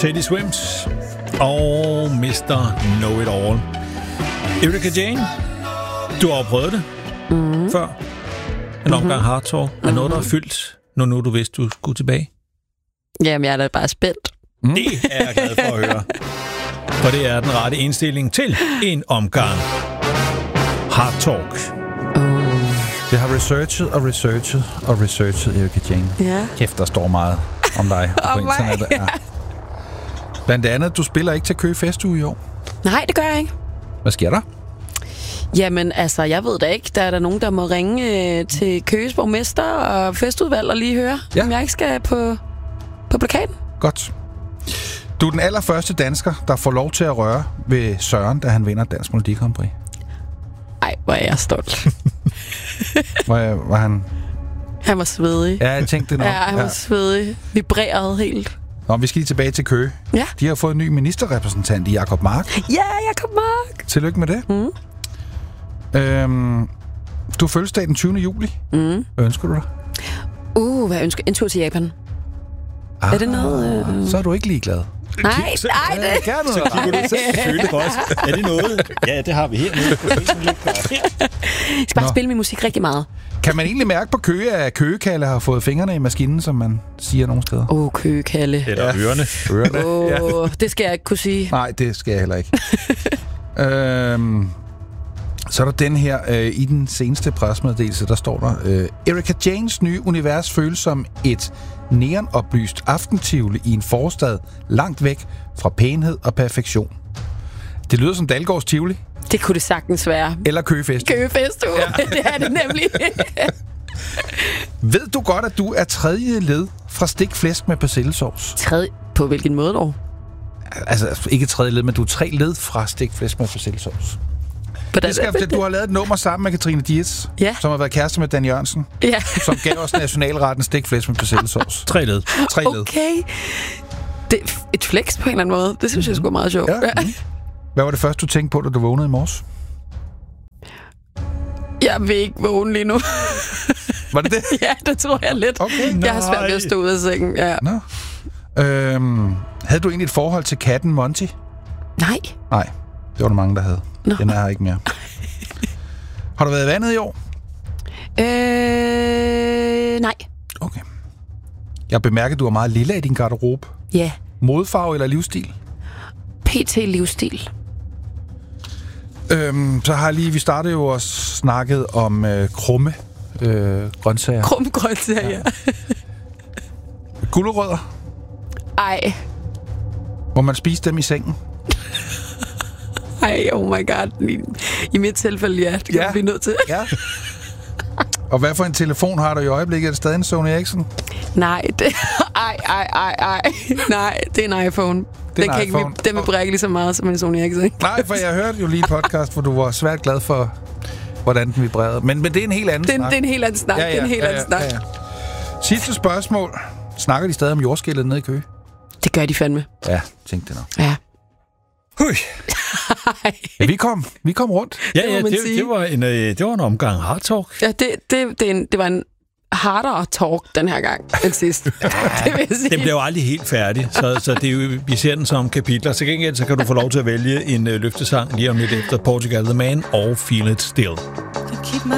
Teddy Swims og Mr. Know It All. Erika Jane, du har prøvet det før. En omgang Hard Talk. Er noget, der er fyldt, når nu du vidste, du skulle tilbage? Jamen, jeg er da bare spændt. Det er jeg glad for at høre. For det er den rette indstilling til en omgang Hard Talk. Jeg har researchet Erika Jane. Ja. Kæft, der står meget om dig på internettet. Ja. Blandt andet, du spiller ikke til Køge Festuge i år. Nej, det gør jeg ikke. Hvad sker der? Jamen, altså, jeg ved da ikke. Der er der nogen, der må ringe til Køges borgmester og festudvalg og lige høre, om jeg ikke skal på plakaten. Godt. Du er den allerførste dansker, der får lov til at røre ved Søren, da han vinder Dansk Melodi Grand Prix. Ej, hvor er jeg stolt. Var han... Han var svedig. Ja, jeg tænkte det nok. Ja, han var svedig. Vibrerede helt. Nå, vi skal lige tilbage til Køge. Ja. De har fået en ny ministerrepræsentant i Jacob Mark. Ja, Jacob Mark. Tillykke med det. Du har fødselsdag den 20. juli. Hvad ønsker du dig? Hvad ønsker en tur til Japan. Er det noget... Så er du ikke ligeglad. Nej, det... Så kigger du selvfølgelig også. Er det noget? Ja, det har vi her. Jeg skal bare spille min musik rigtig meget. Kan man egentlig mærke på Køge, at Køge-Kalle har fået fingrene i maskinen, som man siger nogle steder? Køge-Kalle. Eller ørerne. Det skal jeg ikke kunne sige. Nej, det skal jeg heller ikke. Så er der den her, i den seneste pressemeddelelse, der står der, Erika Janes nye univers føles som et neonoplyst aftentivoli i en forstad langt væk fra pænhed og perfektion. Det lyder som Dalgårds Tivoli. Det kunne det sagtens være. Eller Køgefest. Køgefest, ja. Det er det nemlig. Ved du godt, at du er tredje led fra stikflæsk med persillesovs? Tredje? På hvilken måde dog? Altså, ikke tredje led, men du er 3 led fra stikflæsk med persillesovs. Du har lavet et nummer sammen med Katrine Dietz, som har været kæreste med Dan Jørgensen, som gav os nationalretten stikflæsk med persillesovs. 3 led. Okay. Det er et flex på en eller anden måde. Det synes jeg sgu er meget sjovt. Ja. Hvad var det første, du tænkte på, da du vågnede i morges? Jeg vil ikke vågne lige nu. Var det det? Ja, det tror jeg lidt. Okay. Jeg har svært ved at stå ud af sengen. Ja. Nå. Havde du egentlig et forhold til katten Monty? Nej. Nej, det var der mange, der havde. Nå. Den er her ikke mere. Har du været i vandet i år? Nej. Okay. Jeg bemærker, at du er meget lille i din garderobe. Ja. Modfarve eller livsstil? PT livsstil. Så har vi startede jo også snakket om krumme grøntsager. Krumme grøntsager, ja. Gulerødder? Ej. Må man spise dem i sengen? Ej, oh my god. I mit tilfælde, ja. Det kan vi blive nødt til. Ja. Og hvad for en telefon har du i øjeblikket? Er det stadig en Sony Ericsson? Nej, det... Ej. Nej, det er en iPhone. Den vil brække lige så meget som en Sony Ericsson. Nej, for jeg hørte jo lige et podcast, hvor du var svært glad for, hvordan den vibrerede. Men det er en helt anden snak. Det er en helt anden snak. Ja. Det er en helt anden snak. Ja. Sidste spørgsmål. Snakker de stadig om jordskælvet nede i Køge? Det gør de fandme. Ja, tænk det nok. Ja. Ja, vi kom rundt. Ja, det var en omgang Hard Talk. Ja, det var en hardere talk den her gang end sidst. Det vil jeg sige. Den bliver jo aldrig helt færdig, så det er jo, vi ser den som kapitler. Til gengæld så kan du få lov til at vælge en løftesang lige om lidt efter Portugal The Man og Feel It Still.